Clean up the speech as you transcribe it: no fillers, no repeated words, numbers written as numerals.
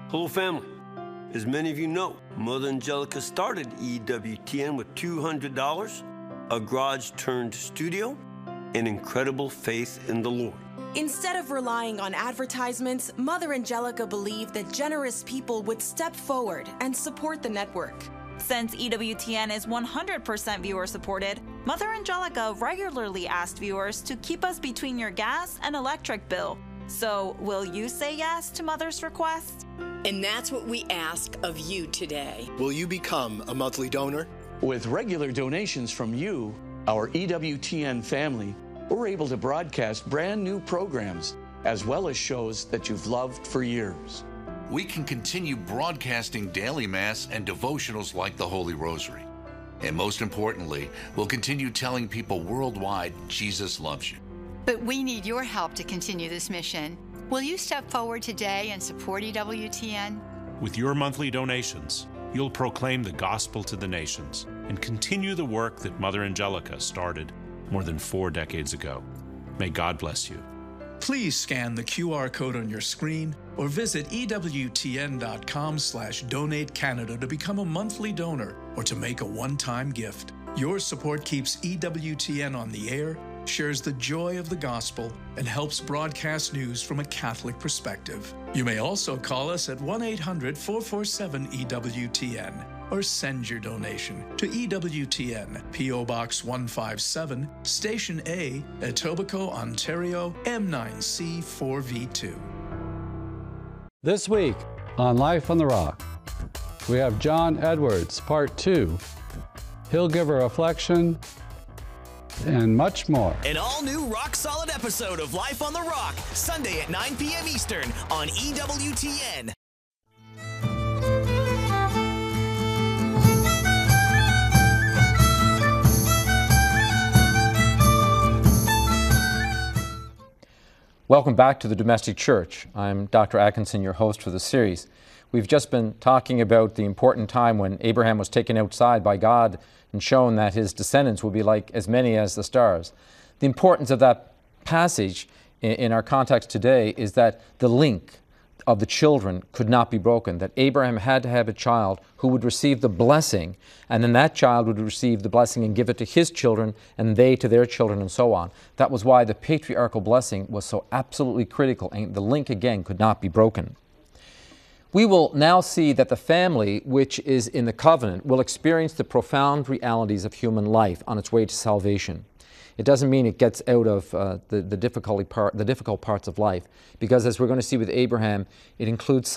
Hello, family. As many of you know, Mother Angelica started EWTN with $200, a garage-turned studio, and incredible faith in the Lord. Instead of relying on advertisements, Mother Angelica believed that generous people would step forward and support the network. Since EWTN is 100% viewer-supported, Mother Angelica regularly asked viewers to keep us between your gas and electric bill. So, will you say yes to Mother's request? And that's what we ask of you today. Will you become a monthly donor? With regular donations from you, our EWTN family, we're able to broadcast brand new programs, as well as shows that you've loved for years. We can continue broadcasting daily Mass and devotionals like the Holy Rosary. And most importantly, we'll continue telling people worldwide Jesus loves you. But we need your help to continue this mission. Will you step forward today and support EWTN? With your monthly donations, you'll proclaim the gospel to the nations and continue the work that Mother Angelica started more than 4 decades ago. May God bless you. Please scan the QR code on your screen or visit EWTN.com/Donate Canada to become a monthly donor or to make a one-time gift. Your support keeps EWTN on the air, shares the joy of the gospel, and helps broadcast news from a Catholic perspective. You may also call us at 1-800-447-EWTN or send your donation to EWTN, P.O. Box 157, Station A, Etobicoke, Ontario, M9C4V2. This week on Life on the Rock, we have John Edwards, Part 2. He'll give a reflection and much more. An all-new rock-solid episode of Life on the Rock, Sunday at 9 p.m. Eastern on EWTN. Welcome back to the Domestic Church. I'm Dr. Atkinson, your host for the series. We've just been talking about the important time when Abraham was taken outside by God and shown that his descendants will be like as many as the stars. The importance of that passage in our context today is that the link of the children could not be broken, that Abraham had to have a child who would receive the blessing, and then that child would receive the blessing and give it to his children, and they to their children, and so on. That was why the patriarchal blessing was so absolutely critical, and the link again could not be broken. We will now see that the family, which is in the covenant, will experience the profound realities of human life on its way to salvation. It doesn't mean it gets out of the difficult parts of life, because as we're going to see with Abraham, it includes